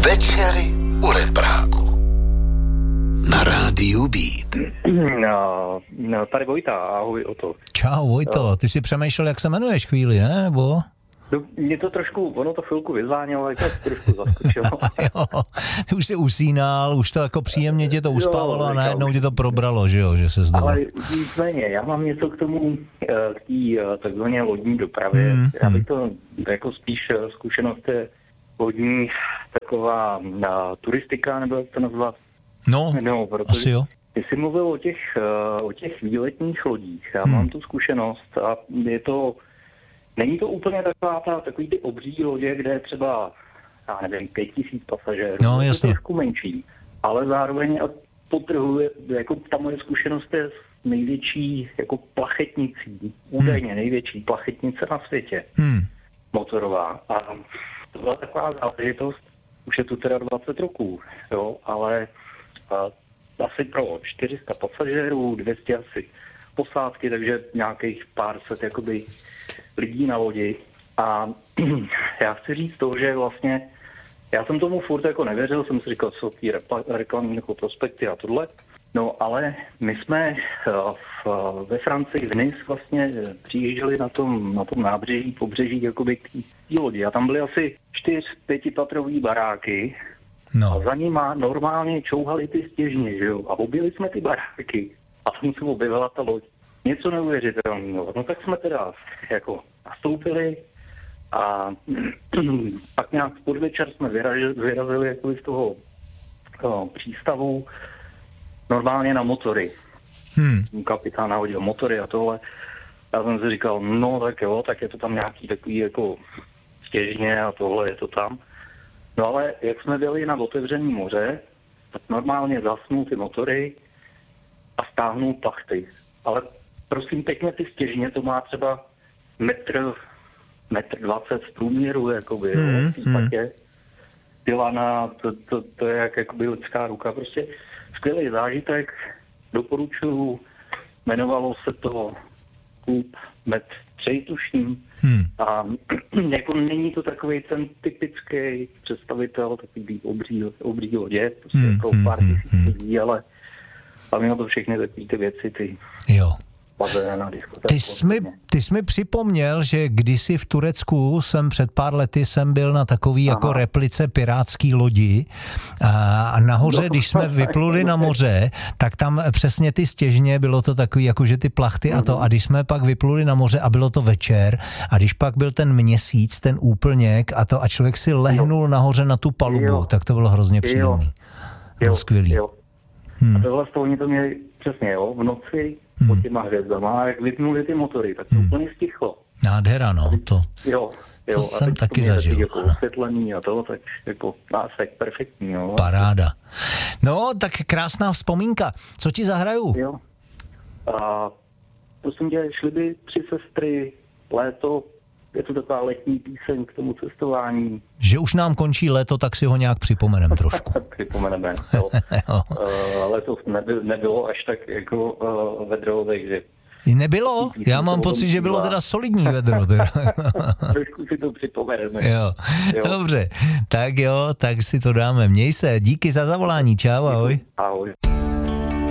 Večery u repráku. Na rádiu Beat. No, tady Vojta, ahoj Oto. Čau Vojto, ty si přemýšlel, jak se jmenuješ chvíli, ne? Nebo? Mě to trošku, ono to chvilku vyzvánělo, ale to trošku zaskočilo. Jo, ty už jsi usínal, už to jako příjemně tě to uspávalo a najednou tě to probralo, že jo, že se zdalo. Ale nicméně, já mám něco k tomu, k té takzvané lodní dopravě. Já bych to jako spíš zkušenost je lodní taková turistika, nebo jak to nazvat? No, asi jo. Ty jsi mluvil o těch výletních lodích. Já mám tu zkušenost a není to úplně takový ty obří lodě, kde je třeba, já nevím, 5000 pasažérů. No, jasně. Je to trošku menší, ale zároveň potrhuje, jako ta moje zkušenost je s největší jako plachetnicí, údajně největší plachetnice na světě, motorová. A to byla taková záležitost, už je tu teda 20 roků, jo, ale asi pro 400 pasažérů, 200 asi posádky, takže nějakých pár set jakoby lidí na lodi. A já chci říct to, že vlastně já jsem tomu furt jako nevěřil, jsem si říkal, co ty reklamní jako prospekty a tohle. No ale my jsme ve Francii v Nice vlastně přijížděli na tom nábřeží, pobřeží jakoby k té lodi. A tam byly asi 4-5 patrový baráky. No. A za nima normálně čouhali ty stěžně, že jo? A objeli jsme ty baráky. A tam se objevila ta loď. Něco neuvěřitelného. No tak jsme teda jako nastoupili a pak nějak v podvečer jsme vyrazili jako z toho přístavu normálně na motory. Kapitán nahodil motory a tohle. Já jsem si říkal, no tak jo, tak je to tam nějaký takový jako stěžně a tohle je to tam. No ale jak jsme byli na otevřený moře, tak normálně zasnul ty motory a stáhnul plachty. Ale prosím pěkně, ty stěžně, to má třeba metr 20 v průměru, jakoby, v případě. Dělaná, to je jakoby lidská ruka, prostě skvělý zážitek, doporučuju, jmenovalo se to klub Met 3, tuším. A jako není to takový ten typický představitel, takový obří lodě, prostě jako pár tisíc lidí, ale mělo to všechny takové ty věci, ty bazéna, diskotéky. Ty jsi mi připomněl, že kdysi v Turecku před pár lety jsem byl na takový jako replice pirátský lodi a nahoře, když jsme vypluli na moře, tak tam přesně ty stěžně, bylo to takový jako, že ty plachty a to, a když jsme pak vypluli na moře a bylo to večer a když pak byl ten měsíc, ten úplněk a to a člověk si lehnul nahoře na tu palubu, tak to bylo hrozně příjemný. Bylo skvělý. A tohle z toho oni to měli přesně, jo, v noci pod těma hvězdama a jak vypnuli ty motory, tak to úplně stichlo. Nádhera, no, to. Jo, to jsem taky zažil. Jako osvětlený a to, tak jako násek perfektní, jo. Paráda. No, tak krásná vzpomínka. Co ti zahraju? Jo. A prosím tě, šli by 3 sestry, léto, je to taková letní píseň k tomu cestování. Že už nám končí léto, tak si ho nějak připomeneme trošku. Připomeneme, jo. Ale to nebylo až tak jako vedro, takže... Nebylo? Já mám pocit, že bylo teda solidní vedro. Trošku si to připomeneme. Jo. Dobře, tak jo, tak si to dáme. Měj se, díky za zavolání, čau, ahoj. Ahoj.